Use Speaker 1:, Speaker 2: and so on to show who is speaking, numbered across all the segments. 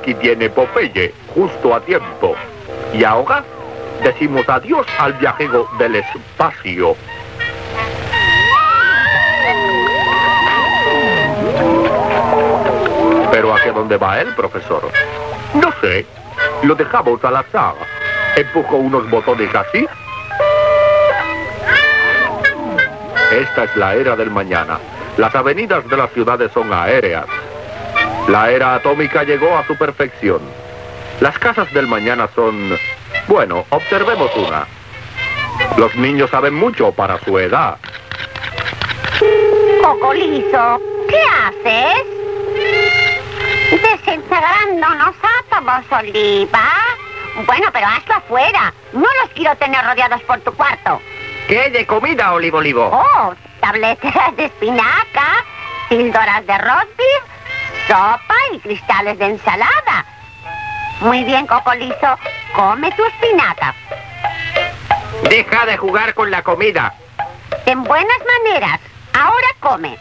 Speaker 1: aquí tiene Popeye, justo a tiempo. Y ahora decimos adiós al viajero del espacio. ¿Pero hacia dónde va él, profesor? No sé. Lo dejamos al azar. Empujo unos botones así. Esta es la era del mañana. Las avenidas de las ciudades son aéreas. La era atómica llegó a su perfección. Las casas del mañana son... Bueno, observemos una. Los niños saben mucho para su edad.
Speaker 2: Cocolizo, ¿qué haces? Desintegrándonos átomos, Oliva. Bueno, pero hazlo afuera. No los quiero tener rodeados por tu cuarto.
Speaker 3: ¿Qué hay de comida, Olivo?
Speaker 2: Oh, tabletas de espinaca, píldoras de roast beef, sopa y cristales de ensalada. Muy bien, Cocolizo. Come tu espinaca.
Speaker 3: Deja de jugar con la comida.
Speaker 2: En buenas maneras. Ahora come.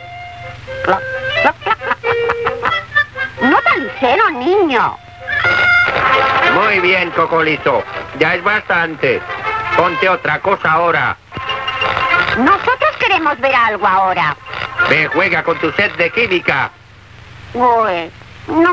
Speaker 2: No tan ligero, niño.
Speaker 3: Muy bien, Cocolizo. Ya es bastante. Ponte otra cosa ahora.
Speaker 2: Nosotros queremos ver algo ahora.
Speaker 3: Ve, juega con tu set de química.
Speaker 2: Uy, no